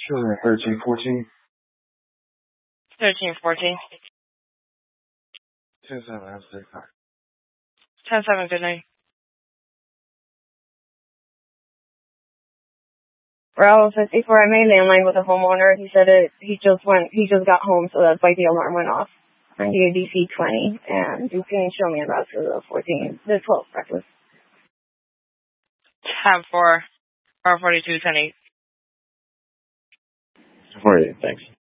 Sure, 1314. 1314. 10-7, have a safe night. 10-7, good night. Bravo 54, I made landline with a homeowner. He said he just got home, so that's why the alarm went off on UDC 20, and you can show me about the 12 breakfast. Tab 4, R42, 10-8. 48, thanks.